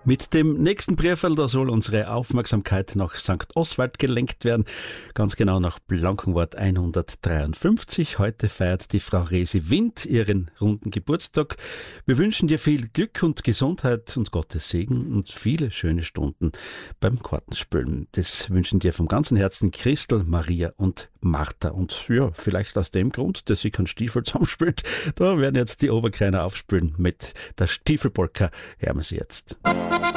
Mit dem nächsten Briefel, da soll unsere Aufmerksamkeit nach St. Oswald gelenkt werden, ganz genau nach Blankenwort 153. Heute feiert die Frau Resi Wind ihren runden Geburtstag. Wir wünschen dir viel Glück und Gesundheit und Gottes Segen und viele schöne Stunden beim Kartenspielen. Das wünschen dir vom ganzen Herzen Christel, Maria und Martha. Und ja, vielleicht aus dem Grund, dass sie keinen Stiefel zusammenspielt, da werden jetzt die Oberkreiner aufspielen mit der Stiefelpolka. Hören wir sie jetzt.